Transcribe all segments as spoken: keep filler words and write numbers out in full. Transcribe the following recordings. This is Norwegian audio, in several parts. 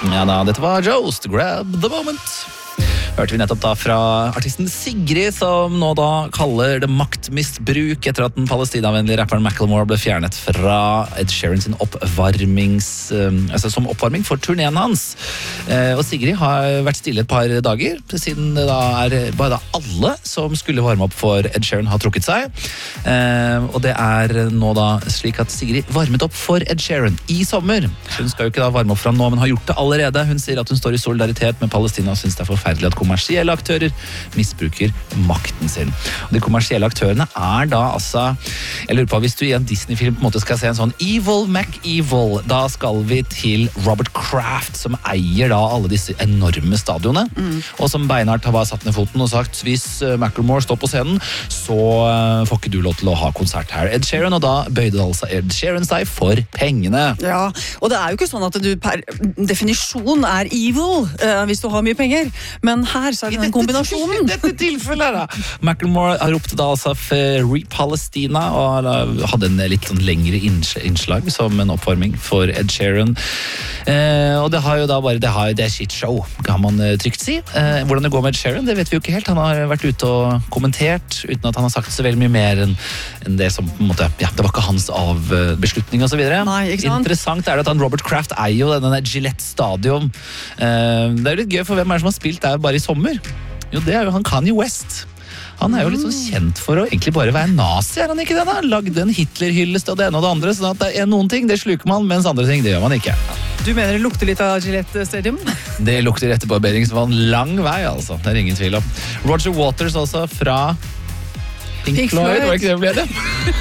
Ja da, dette var Jost, Grab the Moment. Hørte vi nettopp da fra artisten Sigrid, som nå da kaller det maktmisbruk etter at den palestinavennlige rapperen Macklemore ble fjernet fra Ed Sheeran sin oppvarmings, altså som oppvarming for turneen hans. Og Sigrid har vært stille et par dager, siden det da er bare da alle som skulle varme opp for Ed Sheeran har trukket seg. Og det er nå da slik at Sigrid varmet opp for Ed Sheeran i sommer. Hun skal jo ikke da varme opp fra nå, men har gjort det allerede. Hun sier at hun står i solidaritet med Palestina og synes det er forferdelig at kommersielle aktører misbruker makten sin. Og de kommersielle aktørene er da altså, jeg lurer på, hvis du i en Disney-film på en måte skal se en sånn Evil McEvil, da skal vi til Robert Kraft, som eier da alle disse enorme stadionene, mm. og som beinhardt har bare satt ned foten og sagt, hvis Macklemore står på scenen, så får ikke du lov til å ha konsert her, Ed Sheeran, og da bøyde altså Ed Sheeran seg for pengene. Ja, og det er jo ikke sånn at du per definisjon er evil uh, hvis du har mye penger, men her så er det den kombinasjonen. I dette tilfellet da. Macklemore har ropt da altså Free Palestina, og hadde en litt sånn lengre innslag som en oppvarming for Ed Sheeran. Eh, og det har jo da bare, det, har, det er shit show, kan man trygt si. Eh, hvordan det går med Ed Sheeran, det vet vi jo ikke helt. Han har vært ute og kommentert, uten at han har sagt så veldig mye mer enn, enn det som på en måte, ja, det var ikke hans avbeslutning og så videre. Nei, ikke sant? Interessant er det at han Robert Kraft eier jo denne Gillette Stadion. Eh, det er jo litt gøy, for hvem er det som har spilt der bare i sommer? Jo, det er jo han Kanye West. Han er jo litt sånn kjent for å egentlig bare være nazi, er han ikke det da? Lagde en Hitler-hyllest og det ene og det andre, sånn at det er noen ting, det sluker man, mens andre ting, det gjør man ikke. Du mener det lukter litt av Gillette Stadium? Det lukter etterbarberingsvann lang vei, altså. Det er ingen tvil om. Roger Waters også fra Pink, Pink Floyd, Floyd, var ikke det ble det?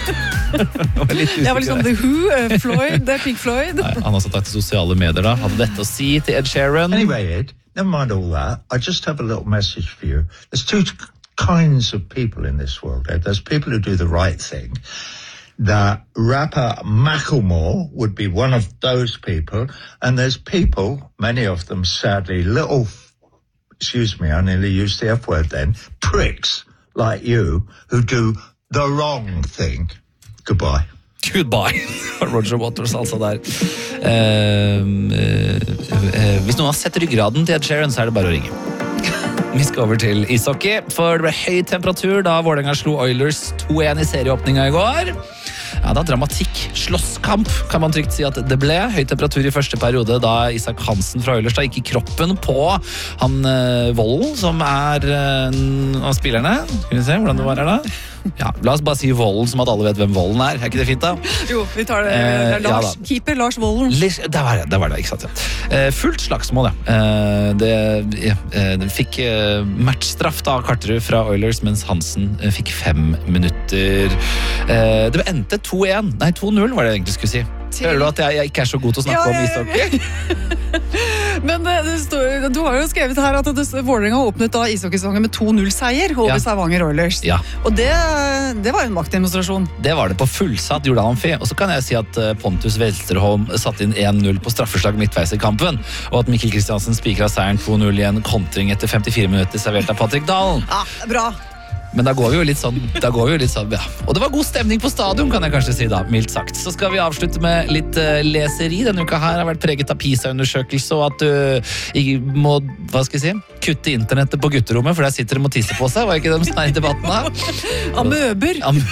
Jeg var liksom The Who, uh, Floyd, det er Pink Floyd. Nei, han har også tatt til sosiale medier da, hadde dette å si til Ed Sheeran. Anyway, Ed, never mind all that. I just have a little message for you. There's two kinds of people in this world, Ed. There's people who do the right thing. That rapper Macklemore would be one of those people. And there's people, many of them sadly, little, excuse me, I nearly used the F word then, pricks like you who do the wrong thing. Goodbye. Goodbye. Roger Waters altså der. Uh, uh, uh, hvis noen har sett ryggraden til Ed Sheeran, så er det bare å ringe. Vi skal over til ishockey, for det ble høy temperatur da Vålerenga slo Oilers to en i serieåpninga i går. Ja, da dramatikk, slåsskamp kan man trygt si at det ble. Høy temperatur i første periode da Isak Hansen fra Oilers da gikk i kroppen på han uh, Vollen, som er uh, av spillerne. Skal vi se hvordan det var her da? Ja, la oss bare si Vollen som at alle vet hvem Vollen er. Er ikke det fint da? Jo, vi tar det. det er Lars, ja, keeper Lars Vollen. Det var det, det var det, ikke sant? Ja. Uh, fullt slagsmål, ja. Uh, det, uh, det fikk uh, matchstraff da Karterud fra Oilers, mens Hansen uh, fikk fem minutter. Uh, det endte to en, nei to null var det jeg egentlig skulle si. Hører du at jeg, jeg ikke er så god til å snakke ja, om ishockey? Men det, det står, du har jo skrevet her at Vålerenga har åpnet da ishockeysesongen med to null seier over ja. Stavanger Oilers. Ja. Og det, det var jo en maktdemonstrasjon. Det var det på fullsatt Jordal Amfi. Og så kan jeg si at Pontus Westerholm satte inn en null på straffeslag midtveis i kampen, og at Mikkel Kristiansen spikret seieren to null i en kontring etter femtifire minutter servert av Patrick Dahlen. Ja, bra. Men da går vi jo litt sånn, da går vi jo litt sånn, ja. Og det var god stemning på stadion, kan jeg kanskje si da, mildt sagt. Så skal vi avslutte med litt uh, leseri. Denne uka her har vært preget av PISA-undersøkelse, og at du uh, ikke må, hva skal jeg si, kutte internettet på gutterommet, for der sitter de og tisser på seg, var ikke de sånn i debatten da? Amøber. Am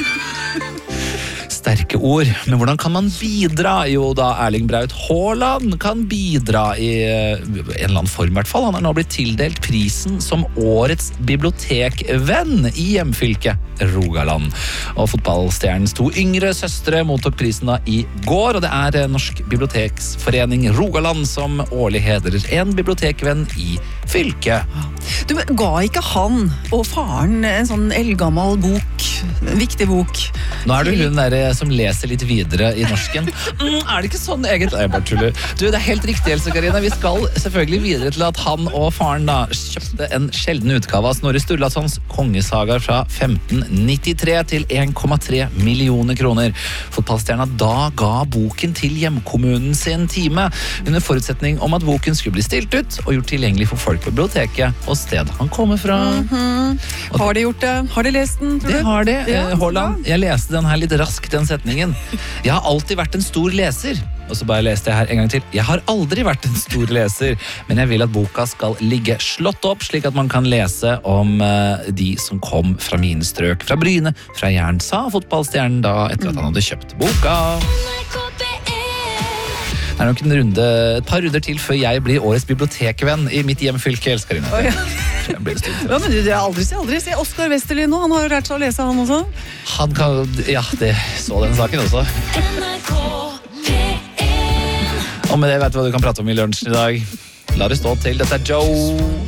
Sterke ord, men hvordan kan man bidra? Jo da, Erling Braut Haaland kan bidra i en eller annen form i hvert fall. Han har nå blitt tildelt prisen som årets bibliotekvenn i hjemfylket Rogaland. Og fotballstjernens to yngre søstre mottok prisen da i går, og det er Norsk Biblioteksforening Rogaland som årlig hedrer en bibliotekvenn i fylket. Du, ga ikke han og faren en sånn eldgammel bok, en viktig bok? Nå er du hun der som leser litt videre i norsken. Mm, er det ikke sånn egentlig? Jeg bare tuller. Du, det er helt riktig, Else Karina. Vi skal selvfølgelig videre til at han og faren da kjøpte en sjelden utgave av Snorre Sturlasons kongesaga fra femten nittitre til en komma tre millioner kroner. Fotballstjerna da ga boken til hjemkommunen sin time, under forutsetning om at boken skulle bli stilt ut og gjort tilgjengelig for folk på biblioteket og stedet han kommer fra. Mm-hmm. Har de gjort det? Har de lest den, tror det du? Har de. Ja, Haaland, jeg leste den her litt raskt, den setningen. Jeg har alltid vært en stor leser. Og så bare leste jeg her en gang til. Jeg har aldri vært en stor leser, men jeg vil at boka skal ligge slått opp, slik at man kan lese om uh, de som kom fra mine strøk. Fra Bryne, fra Jern, sa fotballstjernen da, etter at han hadde kjøpt boka. Det er nok en runde, et par runder til før jeg blir årets bibliotekvenn i mitt hjemfylke, elsker Karina. Oh, ja. Jeg blir stund. Ja, men det er aldri si aldri. Se Oskar Westerlin nå, han har jo lært seg å lese han også. Han kan, ja, det så den saken også. Og med det vet du hva du kan prate om i lunsjen i dag. La det stå til. Dette er Joe.